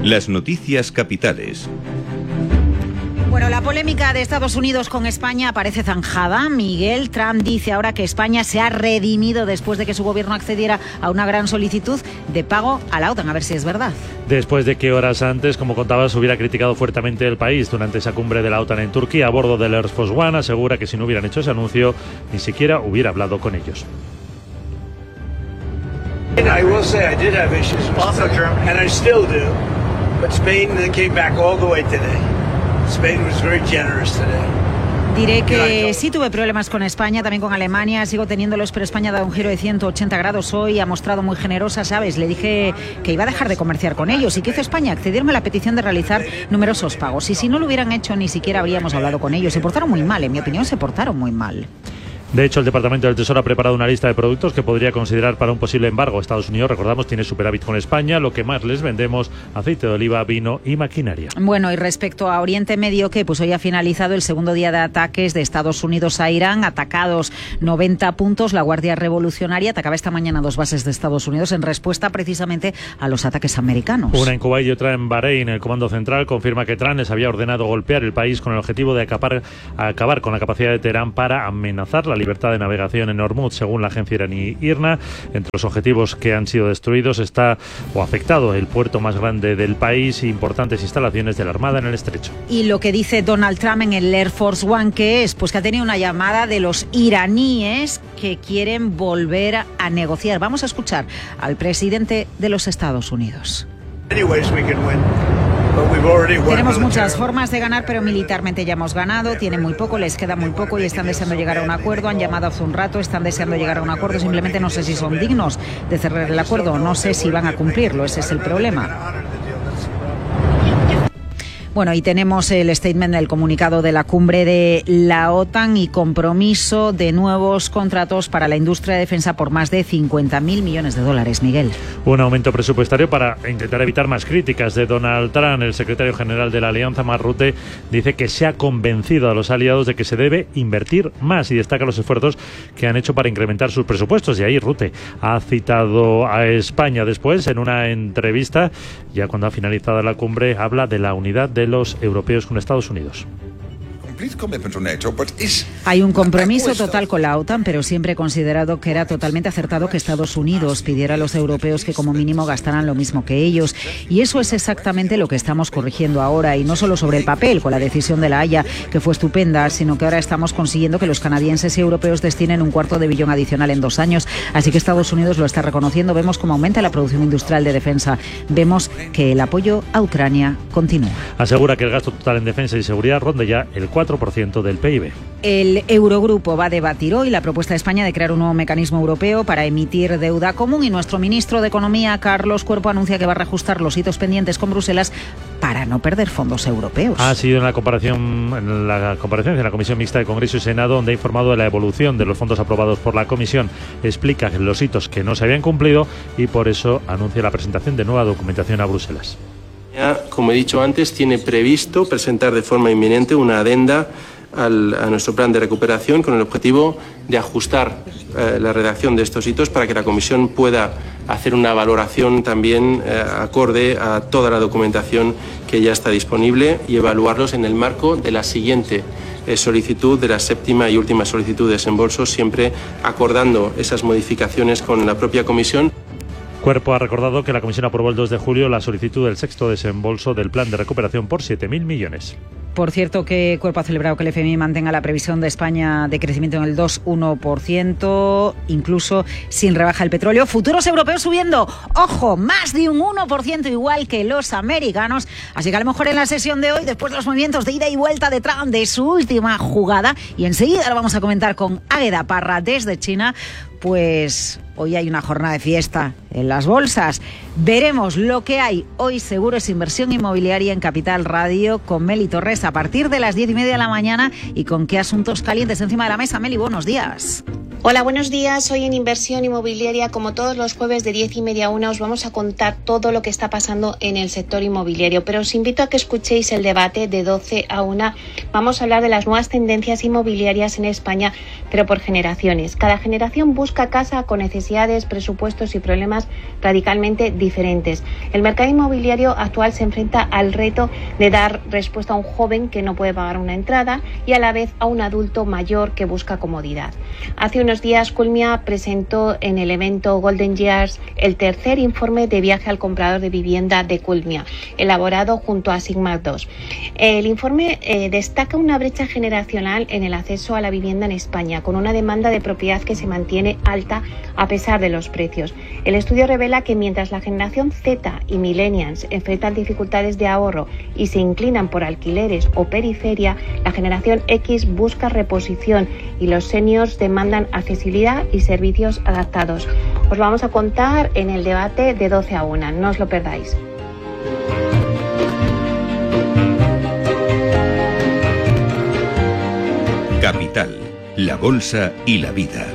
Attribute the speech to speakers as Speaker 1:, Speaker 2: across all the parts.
Speaker 1: Las noticias capitales.
Speaker 2: Bueno, la polémica de Estados Unidos con España parece zanjada. Miguel, Trump dice ahora que España se ha redimido después de que su gobierno accediera a una gran solicitud de pago a la OTAN. A ver si es verdad.
Speaker 3: Después de que horas antes, como contabas, hubiera criticado fuertemente el país durante esa cumbre de la OTAN en Turquía a bordo del Air Force One, asegura que si no hubieran hecho ese anuncio, ni siquiera hubiera hablado con ellos.
Speaker 4: I will say I did have issues with Spain, and I still do. But Spain came back all the way today. Spain was very generous today.
Speaker 2: Diré que sí tuve problemas con España, también con Alemania, sigo teniéndolos, pero España ha dado un giro de 180 grados hoy, ha mostrado muy generosa, ¿sabes? Le dije que iba a dejar de comerciar con ellos. ¿Y qué hizo España? Accedieron a la petición de realizar numerosos pagos. Y si no lo hubieran hecho, ni siquiera habríamos hablado con ellos. Se portaron muy mal, en mi opinión, se portaron muy mal.
Speaker 3: De hecho, el Departamento del Tesoro ha preparado una lista de productos que podría considerar para un posible embargo. Estados Unidos, recordamos, tiene superávit con España. Lo que más les vendemos, aceite de oliva, vino y maquinaria.
Speaker 2: Bueno, y respecto a Oriente Medio, que pues hoy ha finalizado el segundo día de ataques de Estados Unidos a Irán. Atacados 90 puntos. La Guardia Revolucionaria atacaba esta mañana 2 bases de Estados Unidos en respuesta precisamente a los ataques americanos.
Speaker 3: Una en Kuwait y otra en Bahrein. El Comando Central confirma que Trump les había ordenado golpear el país con el objetivo de acabar con la capacidad de Teherán para amenazar la libertad de navegación en Hormuz, según la agencia iraní IRNA. Entre los objetivos que han sido destruidos está o afectado el puerto más grande del país e importantes instalaciones de la Armada en el estrecho.
Speaker 2: Y lo que dice Donald Trump en el Air Force One, que es pues que ha tenido una llamada de los iraníes que quieren volver a negociar. Vamos a escuchar al presidente de los Estados Unidos. Tenemos muchas formas de ganar, pero militarmente ya hemos ganado. Tienen muy poco, les queda muy poco y están deseando llegar a un acuerdo. Han llamado hace un rato, están deseando llegar a un acuerdo. Simplemente no sé si son dignos de cerrar el acuerdo, no sé si van a cumplirlo. Ese es el problema. Bueno, y tenemos el statement del comunicado de la cumbre de la OTAN y compromiso de nuevos contratos para la industria de defensa por más de 50.000 millones de dólares, Miguel.
Speaker 3: Un aumento presupuestario para intentar evitar más críticas de Donald Trump. El secretario general de la Alianza, Mark Rutte, dice que se ha convencido a los aliados de que se debe invertir más y destaca los esfuerzos que han hecho para incrementar sus presupuestos. Y ahí Rutte ha citado a España después en una entrevista, ya cuando ha finalizado la cumbre, habla de la unidad de los europeos con Estados Unidos.
Speaker 2: Hay un compromiso total con la OTAN, pero siempre he considerado que era totalmente acertado que Estados Unidos pidiera a los europeos que como mínimo gastaran lo mismo que ellos. Y eso es exactamente lo que estamos corrigiendo ahora, y no solo sobre el papel, con la decisión de la Haya, que fue estupenda, sino que ahora estamos consiguiendo que los canadienses y europeos destinen $250 millones adicional en 2 años. Así que Estados Unidos lo está reconociendo. Vemos cómo aumenta la producción industrial de defensa. Vemos que el apoyo a Ucrania continúa.
Speaker 3: Asegura que el gasto total en defensa y seguridad ronda ya el 4% del PIB.
Speaker 2: El Eurogrupo va a debatir hoy la propuesta de España de crear un nuevo mecanismo europeo para emitir deuda común, y nuestro ministro de Economía, Carlos Cuerpo, anuncia que va a reajustar los hitos pendientes con Bruselas para no perder fondos europeos.
Speaker 3: Ha sido en la comparecencia en la Comisión Mixta de Congreso y Senado, donde ha informado de la evolución de los fondos aprobados por la Comisión. Explica los hitos que no se habían cumplido y por eso anuncia la presentación de nueva documentación a Bruselas.
Speaker 5: Como he dicho antes, tiene previsto presentar de forma inminente una adenda a nuestro plan de recuperación con el objetivo de ajustar la redacción de estos hitos para que la Comisión pueda hacer una valoración también acorde a toda la documentación que ya está disponible y evaluarlos en el marco de la siguiente solicitud, de la 7ª y última solicitud de desembolso, siempre acordando esas modificaciones con la propia Comisión.
Speaker 3: Cuerpo ha recordado que la Comisión aprobó el 2 de julio la solicitud del 6º desembolso del plan de recuperación por 7.000 millones.
Speaker 2: Por cierto, que Cuerpo ha celebrado que el FMI mantenga la previsión de España de crecimiento en el 2,1%, incluso sin rebaja el petróleo. Futuros europeos subiendo, ojo, más de un 1%, igual que los americanos. Así que a lo mejor en la sesión de hoy, después de los movimientos de ida y vuelta de Trump, de su última jugada, y enseguida lo vamos a comentar con Águeda Parra desde China, pues hoy hay una jornada de fiesta en las bolsas. Veremos lo que hay hoy. Seguro es inversión inmobiliaria en Capital Radio con Meli Torres a partir de las 10:30 de la mañana, y con qué asuntos calientes encima de la mesa. Meli, buenos días.
Speaker 6: Hola, buenos días. Hoy en Inversión Inmobiliaria, como todos los jueves de 10:30 a 1, os vamos a contar todo lo que está pasando en el sector inmobiliario. Pero os invito a que escuchéis el debate de 12 a 1. Vamos a hablar de las nuevas tendencias inmobiliarias en España, pero por generaciones. Cada generación busca casa con necesidades, presupuestos y problemas radicalmente diferentes. El mercado inmobiliario actual se enfrenta al reto de dar respuesta a un joven que no puede pagar una entrada y a la vez a un adulto mayor que busca comodidad. Hace unos días Culmia presentó en el evento Golden Years el tercer informe de viaje al comprador de vivienda de Culmia, elaborado junto a Sigma 2. El informe destaca una brecha generacional en el acceso a la vivienda en España, con una demanda de propiedad que se mantiene alta a pesar de los precios. El estudio revela que mientras la generación Z y millennials enfrentan dificultades de ahorro y se inclinan por alquileres o periferia, la generación X busca reposición y los seniors demandan accesibilidad y servicios adaptados. Os lo vamos a contar en el debate de 12 a 1, no os lo perdáis.
Speaker 1: Capital, la bolsa y la vida.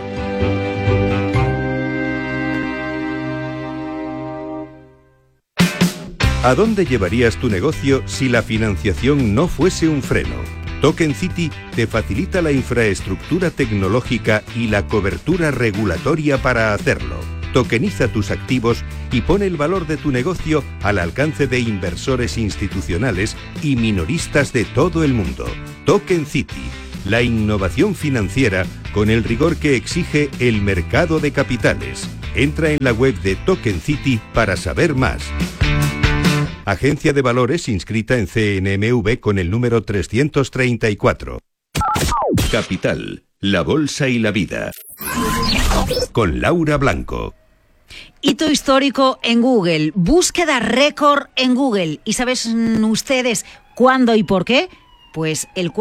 Speaker 1: ¿A dónde llevarías tu negocio si la financiación no fuese un freno? Token City te facilita la infraestructura tecnológica y la cobertura regulatoria para hacerlo. Tokeniza tus activos y pone el valor de tu negocio al alcance de inversores institucionales y minoristas de todo el mundo. Token City, la innovación financiera con el rigor que exige el mercado de capitales. Entra en la web de Token City para saber más. Agencia de Valores inscrita en CNMV con el número 334. Capital, la bolsa y la vida. Con Laura Blanco.
Speaker 2: Hito histórico en Google, búsqueda récord en Google. ¿Y sabes ustedes cuándo y por qué? Pues el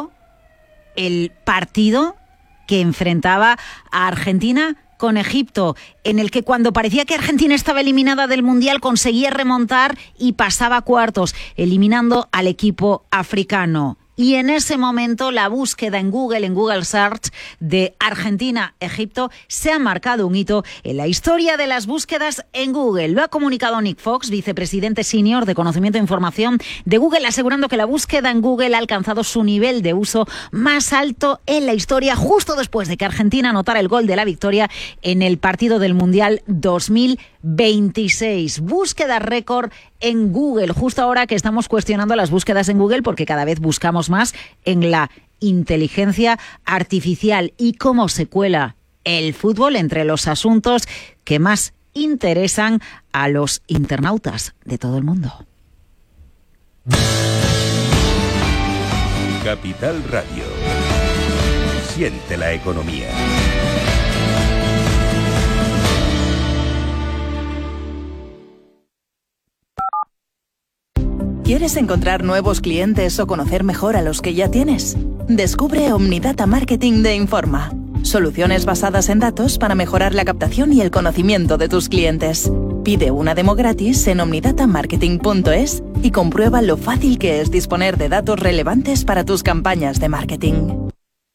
Speaker 2: partido que enfrentaba a Argentina con Egipto, en el que cuando parecía que Argentina estaba eliminada del Mundial conseguía remontar y pasaba a cuartos, eliminando al equipo africano. Y en ese momento la búsqueda en Google Search de Argentina-Egipto se ha marcado un hito en la historia de las búsquedas en Google. Lo ha comunicado Nick Fox, vicepresidente senior de conocimiento e información de Google, asegurando que la búsqueda en Google ha alcanzado su nivel de uso más alto en la historia justo después de que Argentina anotara el gol de la victoria en el partido del Mundial 2026. Búsqueda récord en Google, justo ahora que estamos cuestionando las búsquedas en Google porque cada vez buscamos más en la inteligencia artificial y cómo se cuela el fútbol entre los asuntos que más interesan a los internautas de todo el mundo.
Speaker 1: Capital Radio. Siente la economía.
Speaker 7: ¿Quieres encontrar nuevos clientes o conocer mejor a los que ya tienes? Descubre Omnidata Marketing de Informa. Soluciones basadas en datos para mejorar la captación y el conocimiento de tus clientes. Pide una demo gratis en omnidatamarketing.es y comprueba lo fácil que es disponer de datos relevantes para tus campañas de marketing.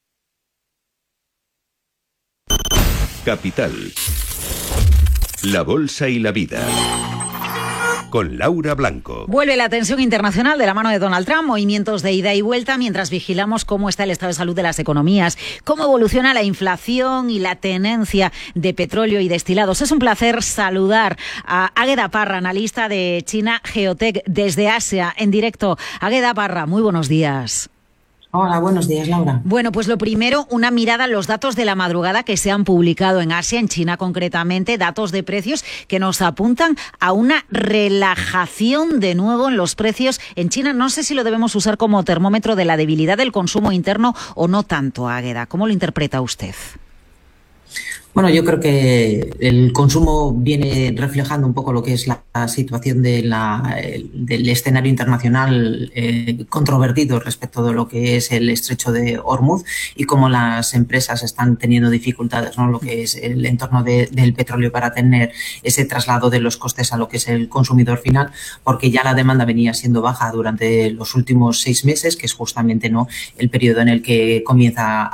Speaker 1: Capital. La bolsa y la vida. Con Laura Blanco.
Speaker 2: Vuelve la tensión internacional de la mano de Donald Trump, movimientos de ida y vuelta mientras vigilamos cómo está el estado de salud de las economías, cómo evoluciona la inflación y la tenencia de petróleo y destilados. Es un placer saludar a Águeda Parra, analista de China Geotech desde Asia, en directo. Águeda Parra, muy buenos días.
Speaker 8: Hola, buenos días, Laura.
Speaker 2: Bueno, pues lo primero, una mirada a los datos de la madrugada que se han publicado en Asia, en China concretamente, datos de precios que nos apuntan a una relajación de nuevo en los precios en China. No sé si lo debemos usar como termómetro de la debilidad del consumo interno o no tanto, Águeda. ¿Cómo lo interpreta usted?
Speaker 8: Bueno, yo creo que el consumo viene reflejando un poco lo que es la situación del escenario internacional controvertido respecto de lo que es el estrecho de Hormuz y cómo las empresas están teniendo dificultades, ¿no? Lo que es el entorno del petróleo para tener ese traslado de los costes a lo que es el consumidor final, porque ya la demanda venía siendo baja durante los últimos 6 meses, que es justamente, ¿no?, el periodo en el que comienza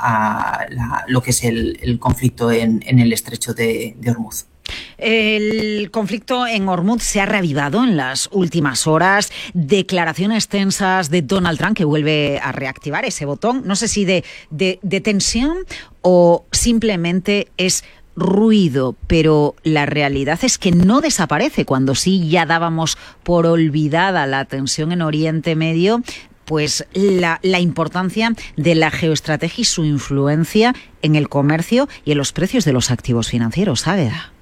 Speaker 8: lo que es el conflicto en el estrecho de Hormuz.
Speaker 2: El conflicto en Hormuz se ha reavivado en las últimas horas. Declaraciones tensas de Donald Trump, que vuelve a reactivar ese botón. No sé si de tensión o simplemente es ruido, pero la realidad es que no desaparece cuando sí ya dábamos por olvidada la tensión en Oriente Medio. Pues la importancia de la geoestrategia y su influencia en el comercio y en los precios de los activos financieros, Águeda.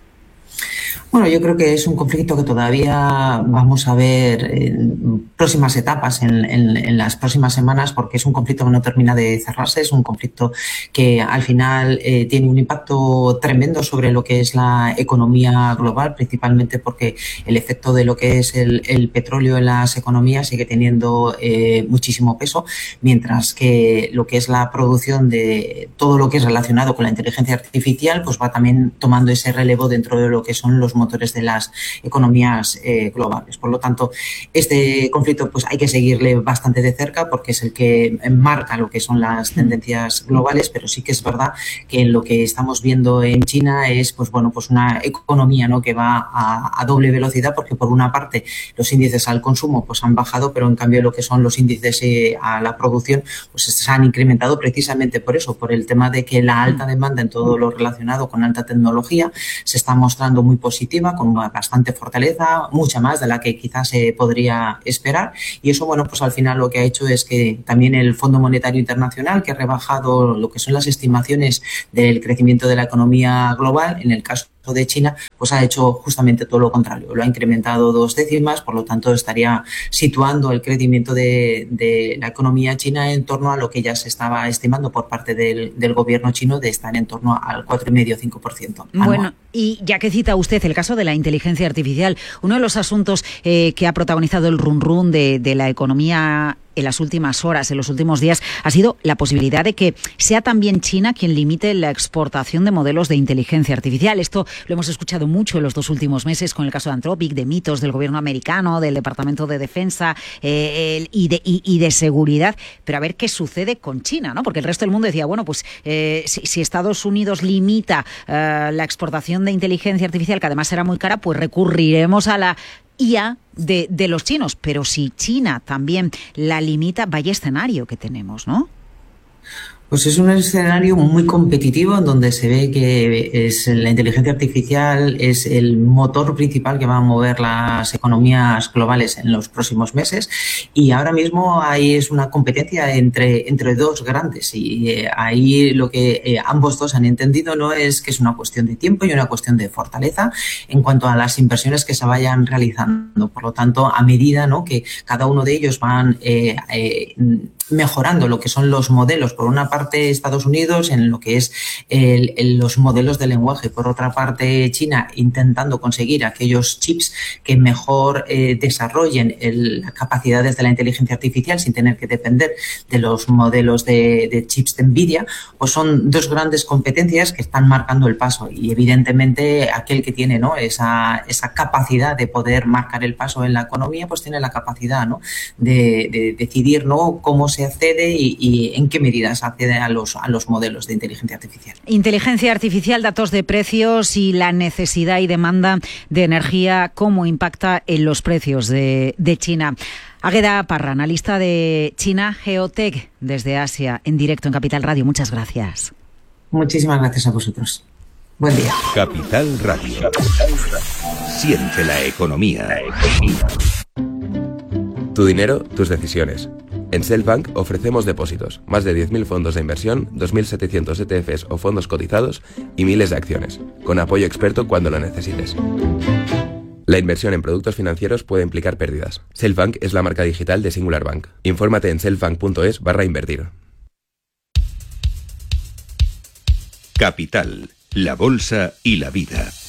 Speaker 8: Bueno, yo creo que es un conflicto que todavía vamos a ver en próximas etapas, en las próximas semanas, porque es un conflicto que no termina de cerrarse, es un conflicto que al final tiene un impacto tremendo sobre lo que es la economía global, principalmente porque el efecto de lo que es el petróleo en las economías sigue teniendo muchísimo peso, mientras que lo que es la producción de todo lo que es relacionado con la inteligencia artificial, pues va también tomando ese relevo dentro de lo que son los motores de las economías globales. Por lo tanto, este conflicto pues hay que seguirle bastante de cerca porque es el que marca lo que son las tendencias globales, pero sí que es verdad que lo que estamos viendo en China es pues una economía, ¿no?, que va a doble velocidad, porque por una parte los índices al consumo pues han bajado, pero en cambio lo que son los índices a la producción pues se han incrementado precisamente por eso, por el tema de que la alta demanda en todo lo relacionado con alta tecnología se está mostrando muy positiva, con bastante fortaleza, mucha más de la que quizás se podría esperar, y eso, bueno, pues al final lo que ha hecho es que también el Fondo Monetario Internacional, que ha rebajado lo que son las estimaciones del crecimiento de la economía global, en el caso de China, pues ha hecho justamente todo lo contrario, lo ha incrementado 2 décimas, por lo tanto estaría situando el crecimiento de la economía china en torno a lo que ya se estaba estimando por parte del gobierno chino, de estar en torno al 4,5-5%.
Speaker 2: Bueno, y ya que cita usted el caso de la inteligencia artificial, uno de los asuntos que ha protagonizado el run de la economía en las últimas horas, en los últimos días, ha sido la posibilidad de que sea también China quien limite la exportación de modelos de inteligencia artificial. Esto lo hemos escuchado mucho en los 2 últimos meses con el caso de Anthropic, de mitos del gobierno americano, del Departamento de Defensa y de Seguridad. Pero a ver qué sucede con China, ¿no? Porque el resto del mundo decía, bueno, pues si Estados Unidos limita la exportación de inteligencia artificial, que además será muy cara, pues recurriremos a la IA de los chinos. Pero si China también la limita, vaya escenario que tenemos, ¿no?
Speaker 8: Pues es un escenario muy competitivo en donde se ve que la inteligencia artificial es el motor principal que va a mover las economías globales en los próximos meses, y ahora mismo ahí es una competencia entre 2 grandes, y ahí lo que ambos dos han entendido no es que es una cuestión de tiempo y una cuestión de fortaleza en cuanto a las inversiones que se vayan realizando. Por lo tanto, a medida, ¿no?, que cada uno de ellos van mejorando lo que son los modelos, por una parte Estados Unidos en lo que es los modelos de lenguaje, por otra parte China intentando conseguir aquellos chips que mejor desarrollen las capacidades de la inteligencia artificial sin tener que depender de los modelos de chips de Nvidia, pues son 2 grandes competencias que están marcando el paso, y evidentemente aquel que tiene, ¿no?, esa capacidad de poder marcar el paso en la economía, pues tiene la capacidad, ¿no?, de decidir, ¿no?, cómo se accede y en qué medidas accede a los modelos de inteligencia artificial.
Speaker 2: Inteligencia artificial, datos de precios y la necesidad y demanda de energía, cómo impacta en los precios de China. Águeda Parra, analista de China Geotech desde Asia, en directo en Capital Radio. Muchas gracias.
Speaker 8: Muchísimas gracias a vosotros. Buen día.
Speaker 1: Capital Radio. Siente la economía.
Speaker 9: Tu dinero, tus decisiones. En Selfbank ofrecemos depósitos, más de 10.000 fondos de inversión, 2.700 ETFs o fondos cotizados y miles de acciones, con apoyo experto cuando lo necesites. La inversión en productos financieros puede implicar pérdidas. Selfbank es la marca digital de Singular Bank. Infórmate en selfbank.es/invertir.
Speaker 1: Capital, la bolsa y la vida.